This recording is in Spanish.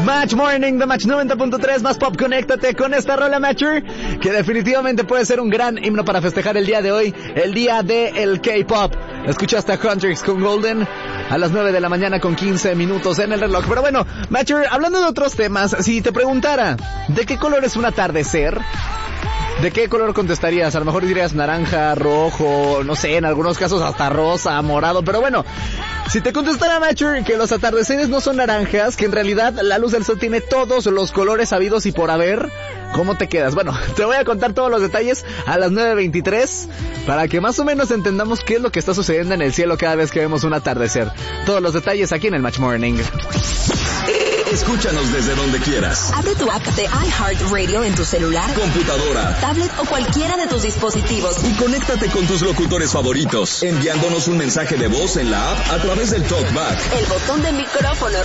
Match Morning de Match 90.3 más pop. Conéctate con esta rola, Matcher, que definitivamente puede ser un gran himno para festejar el día de hoy, el día del K-pop. Escuchaste a Huntrix con Golden a las 9 de la mañana con 15 minutos en el reloj. Pero bueno, Matcher, hablando de otros temas, si te preguntara ¿de qué color es un atardecer? ¿De qué color contestarías? A lo mejor dirías naranja, rojo, no sé, en algunos casos hasta rosa, morado, pero bueno, si te contestara, Matcher, que los atardeceres no son naranjas, que en realidad la luz del sol tiene todos los colores habidos y por haber, ¿cómo te quedas? Bueno, te voy a contar todos los detalles a las 9:23 para que más o menos entendamos qué es lo que está sucediendo en el cielo cada vez que vemos un atardecer. Todos los detalles aquí en el Match Morning. Escúchanos desde donde quieras. Abre tu app de iHeartRadio en tu celular, computadora, tablet o cualquiera de tus dispositivos. Y conéctate con tus locutores favoritos, enviándonos un mensaje de voz en la app a través del TalkBack. El botón de micrófono